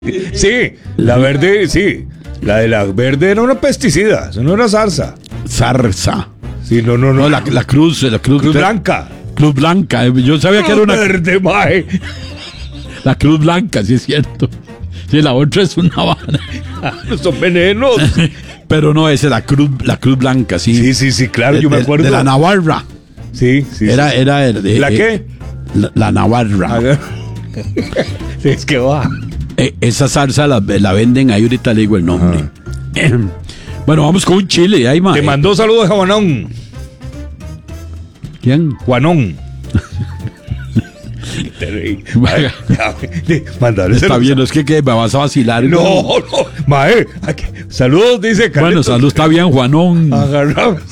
Sí, la verde, sí. La de la verde era una pesticida, eso no era zarza. Zarza. Sí, no. No, la cruz Blanca. Cruz blanca. Yo sabía que era una verde, mae. La cruz blanca, sí es cierto. Sí, la otra es una vara. Son venenos. Pero no, esa es la cruz blanca, sí. Sí, claro, yo me acuerdo. De la Navarra. Sí. Era de ¿La qué? La Navarra. Sí, es que va. Esa salsa la venden, ahí ahorita le digo el nombre. Bueno, vamos con un chile, ahí, mae. Te mandó saludos a Juanón. ¿Quién? Juanón. Está bien, no es que me vas a vacilar. No, mae. Saludos, dice Carlitos. Bueno, salud, está bien, Juanón. Agarramos.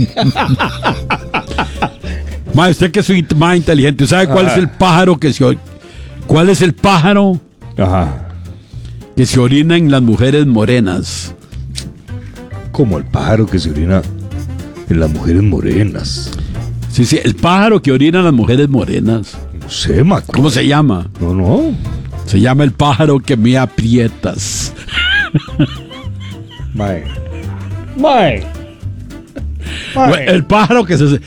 Mae, usted que soy más inteligente, ¿sabe cuál es el pájaro que se... ¿Cuál es el pájaro? Ajá. Que se orina en las mujeres morenas? Como el pájaro que se orina en las mujeres morenas. Sí, el pájaro que orina en las mujeres morenas. No sé, Mac. ¿Cómo se llama? No. Se llama el pájaro que me aprietas. Mae. El pájaro que se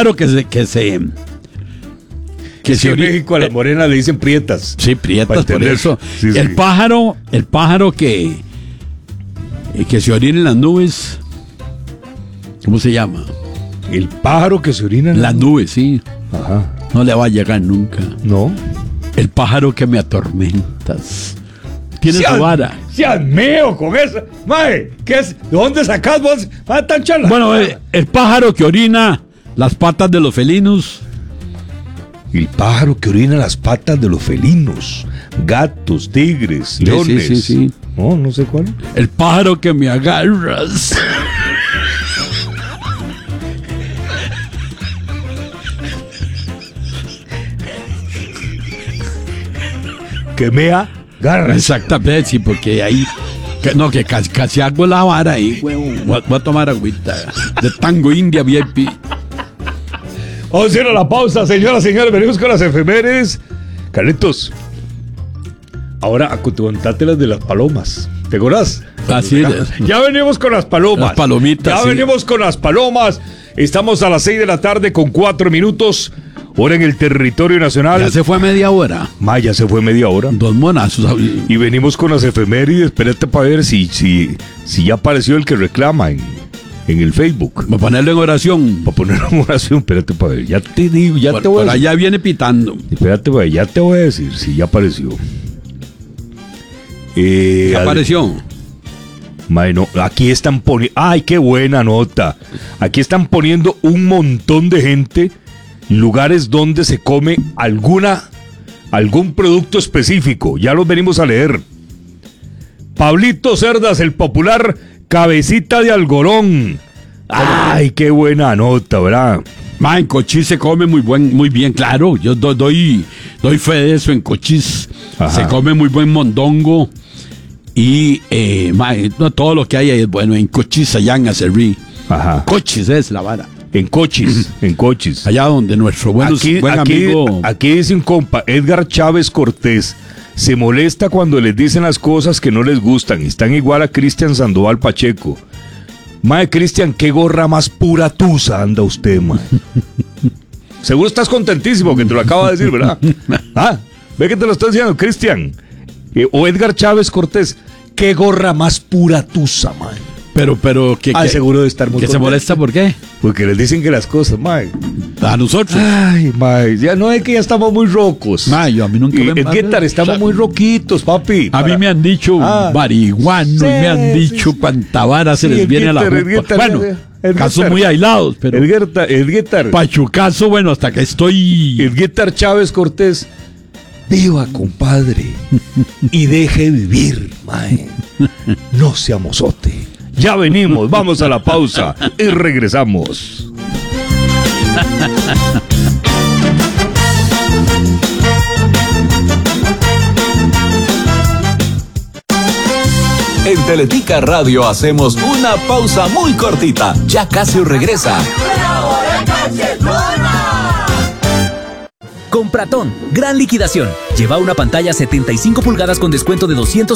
en México a las morenas le dicen prietas. Sí, prietas, por eso. Sí. El pájaro que se orina en las nubes. ¿Cómo se llama? El pájaro que se orina en las nubes, sí. Ajá. No le va a llegar nunca. No. El pájaro que me atormentas. Tiene su vara. Seas mío con eso. Mae, ¿qué es? ¿De dónde sacás vos? Tan chala. Bueno, el pájaro que orina las patas de los felinos. El pájaro que orina las patas de los felinos. Gatos, tigres, leones. Sí. No sé cuál. El pájaro que me agarras. Que me agarras. Exactamente, sí, porque ahí... Que casi hago la vara ahí, güey. Voy a tomar agüita de Tango India VIP. Vamos a hacer la pausa, señoras y señores. Venimos con las efemérides. Carlitos, ahora contate las de las palomas. ¿Te acordás? Así es. Ya venimos con las palomas. Las palomitas. Venimos con las palomas. Estamos a las 6 de la tarde con 4 minutos. Hora en el territorio nacional. Ya se fue media hora. Ya se fue media hora. 2 monazos. Y venimos con las efemérides. Espérate para ver si ya apareció el que reclama en el Facebook. Para ponerlo en oración. Espérate para ver. Ya te digo, te voy a decir. Allá viene pitando. Espérate para ver, ya te voy a decir si ya apareció. ¿Apareció? No, aquí están poniendo... ¡Ay, qué buena nota! Aquí están poniendo un montón de gente, lugares donde se come algún producto específico. Ya los venimos a leer. Pablito Cerdas, el popular cabecita de algodón. ¡Ay, qué buena nota, ¿verdad? En Cochís se come muy bien, claro. Yo doy fe de eso. En Cochís se come muy buen mondongo. Y no todo lo que hay ahí es bueno. En Cochís, allá en Acerrí. Cochís es la vara. En Cochís. Allá donde nuestro buen amigo... Aquí dice un compa, Edgar Chávez Cortés. Se molesta cuando les dicen las cosas que no les gustan. Están igual a Cristian Sandoval Pacheco. Mae, Cristian, qué gorra más pura tusa anda usted, mae. Seguro estás contentísimo que te lo acabo de decir, ¿verdad? Ve que te lo estoy diciendo, Cristian. O Edgar Chávez Cortés. Qué gorra más pura tusa, mae. Pero que seguro de estar muy contento. ¿Se molesta por qué? Porque les dicen que las cosas, mae. A nosotros. Ay, mae, ya no es que ya estamos muy rocos. A mí nunca me han estamos muy roquitos, papi. A mí me han dicho marihuano, y me han dicho cuánta vara se les viene a la boca. Bueno, casos muy aislados, pero el guitar. Pachucazo, bueno, hasta que estoy... El guitar Chávez Cortés. Viva, compadre. Y deje vivir, mae. No sea mozote. Ya venimos, vamos a la pausa y regresamos. En Teletica Radio hacemos una pausa muy cortita. Ya casi regresa. Compratón, gran liquidación. Lleva una pantalla 75 pulgadas con descuento de $200